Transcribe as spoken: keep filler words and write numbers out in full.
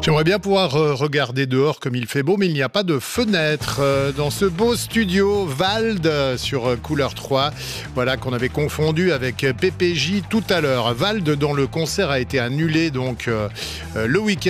J'aimerais bien pouvoir euh, regarder dehors comme il fait beau, mais il n'y a pas de fenêtre euh, dans ce beau studio Vald euh, sur euh, Couleur trois, voilà, qu'on avait confondu avec euh, P P J tout à l'heure. Vald, dont le concert a été annulé donc euh, euh, le week-end